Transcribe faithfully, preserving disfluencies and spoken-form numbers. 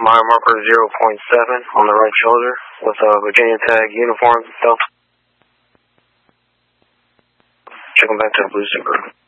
mile marker zero point seven on the right shoulder with a Virginia tag uniform. Delta. Checking back to the Blue Super.